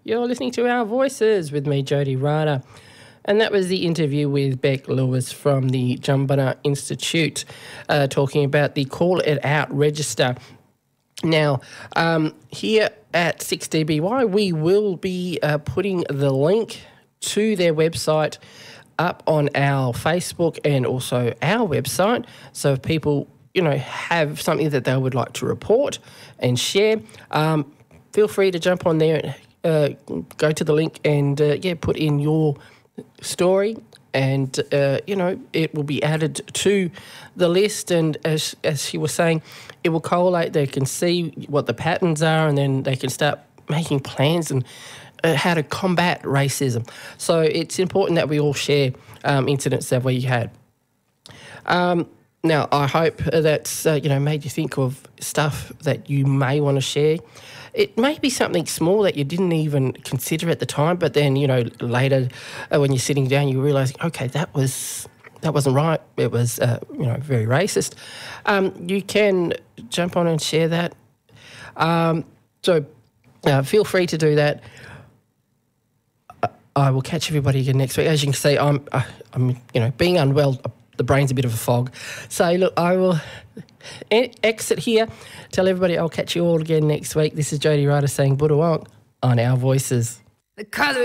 You're listening to Our Voices with me, Jody Ryder. And that was the interview with Beck Lewis from the Jumbunna Institute, talking about the Call It Out register. Now, here at 6DBY, we will be putting the link to their website up on our Facebook and also our website. So if people, have something that they would like to report and share, feel free to jump on there, go to the link and, put in your story and, it will be added to the list. And as she was saying, it will collate. They can see what the patterns are and then they can start making plans and how to combat racism. So it's important that we all share incidents that we had. Now, I hope that's, made you think of stuff that you may want to share. It may be something small that you didn't even consider at the time, but then, later when you're sitting down, you realise, okay, that wasn't right. It was, very racist. You can jump on and share that. So feel free to do that. I will catch everybody again next week. As you can see, I'm being unwell, the brain's a bit of a fog. So, look, I will exit here. Tell everybody I'll catch you all again next week. This is Jody Ryder saying Budawonk on Our Voices. The colour